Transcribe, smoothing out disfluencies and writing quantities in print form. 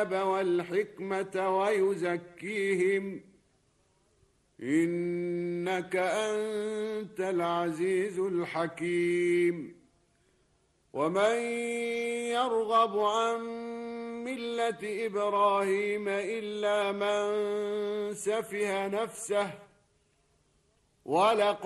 الكتاب والحكمة ويزكيهم إنك أنت العزيز الحكيم. ومن يرغب عن ملة إبراهيم إلا من سفه نفسه ولقد